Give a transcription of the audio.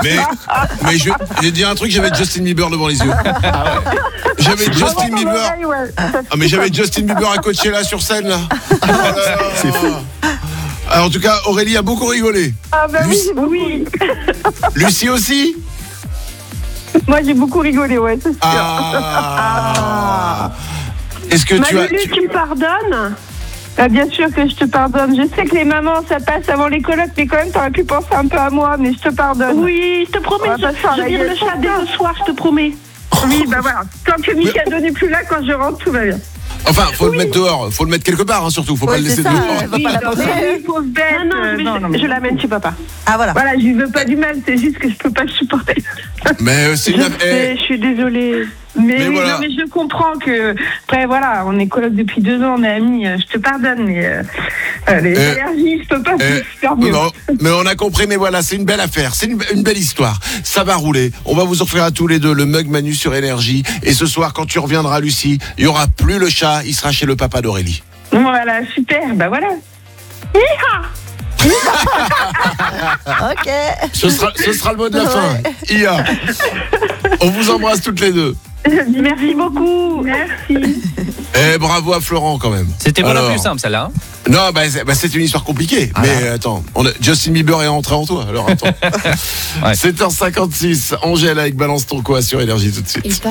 Mais j'ai dit un truc, j'avais Justin Bieber devant les yeux. J'avais Justin Bieber. Mais j'avais Justin Bieber à Coachella sur scène là. C'est fou. Alors, en tout cas, Aurélie a beaucoup rigolé. Ah bah oui. Lucie aussi? Moi j'ai beaucoup rigolé, ouais, c'est sûr. Est-ce que tu me pardonnes? Bien sûr que je te pardonne. Je sais que les mamans, ça passe avant les colocs, mais quand même, t'aurais pu penser un peu à moi, mais je te pardonne. Oui, je te promets, je vire le chat dès ce soir, je te promets. Oui, bah voilà. Tant que Mikado n'est plus là, quand je rentre, tout va bien. Enfin, faut le mettre dehors, faut le mettre quelque part, hein, surtout, faut pas le laisser dehors. Oui, pauvre bête. Non, je l'amène chez papa. Ah voilà. Voilà, je lui veux pas du mal, c'est juste que je peux pas le supporter. Mais c'est je suis désolée. Mais oui, voilà. non, mais je comprends que après voilà, on est coloc depuis 2 ans, on est amis, je te pardonne, mais les allergies, je peux pas faire mieux. Non, mais on a compris, mais voilà, c'est une belle affaire, c'est une belle histoire. Ça va rouler. On va vous offrir à tous les deux le mug Manu sur Énergie. Et ce soir, quand tu reviendras, Lucie, il y aura plus le chat, il sera chez le papa d'Aurélie. Voilà, super, bah voilà. Ok. Ce sera le mot de la fin. Ia. On vous embrasse toutes les deux. Merci beaucoup. Merci. Et bravo à Florent quand même. C'était pas la Alors, plus simple celle-là. Non, c'est une histoire compliquée. Ah mais attends, Justin Bieber est rentré en toi. Alors attends. Ouais. 7h56, Angèle avec Balance ton quoi sur Énergie tout de suite.